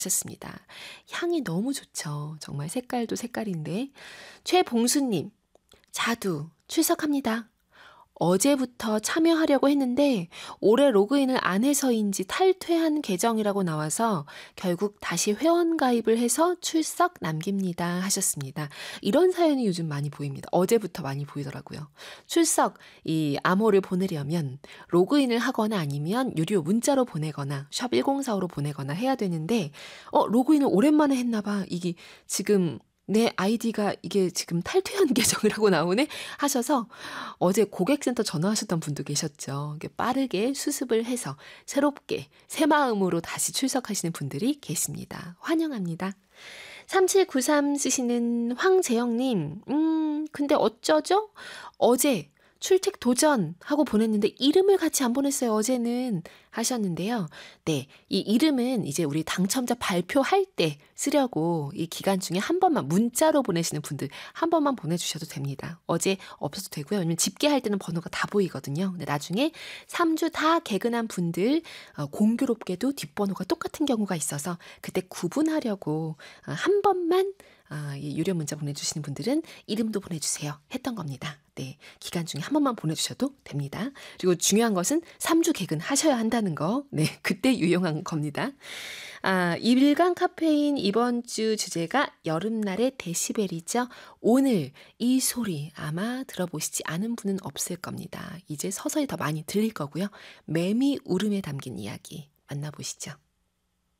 하셨습니다. 향이 너무 좋죠. 정말 색깔도 색깔인데. 최봉수님, 자두 출석합니다. 어제부터 참여하려고 했는데 올해 로그인을 안 해서인지 탈퇴한 계정이라고 나와서 결국 다시 회원 가입을 해서 출석 남깁니다 하셨습니다. 이런 사연이 요즘 많이 보입니다. 어제부터 많이 보이더라고요. 출석, 이 암호를 보내려면 로그인을 하거나 아니면 유료 문자로 보내거나 샵 1045로 보내거나 해야 되는데 로그인을 오랜만에 했나 봐. 이게 지금 내 아이디가 이게 지금 탈퇴한 계정이라고 나오네? 하셔서 어제 고객센터 전화하셨던 분도 계셨죠. 이게 빠르게 수습을 해서 새롭게 새 마음으로 다시 출석하시는 분들이 계십니다. 환영합니다. 3793 쓰시는 황재영님, 근데 어쩌죠? 어제 출첵 도전하고 보냈는데 이름을 같이 안 보냈어요, 어제는. 하셨는데요. 네, 이 이름은 이제 우리 당첨자 발표할 때 쓰려고 이 기간 중에 한 번만 문자로 보내시는 분들 한 번만 보내주셔도 됩니다. 어제 없어도 되고요. 왜냐면 집계할 때는 번호가 다 보이거든요. 근데 나중에 3주 다 개근한 분들 공교롭게도 뒷번호가 똑같은 경우가 있어서 그때 구분하려고 한 번만 이 유료 문자 보내주시는 분들은 이름도 보내주세요 했던 겁니다. 네, 기간 중에 한 번만 보내주셔도 됩니다. 그리고 중요한 것은 3주 개근하셔야 한다는 거. 네, 그때 유용한 겁니다. 일간 카페인 이번 주 주제가 여름날의 데시벨이죠. 오늘 이 소리 아마 들어보시지 않은 분은 없을 겁니다. 이제 서서히 더 많이 들릴 거고요. 매미 울음에 담긴 이야기 만나보시죠.